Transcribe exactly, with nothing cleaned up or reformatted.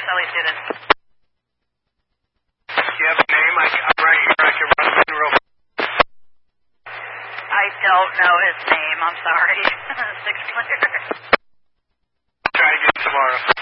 Kelly student. Do you have a name? I, I'm right here. I can run it real fast. I don't know his name. I'm sorry. Six clear. Try again tomorrow.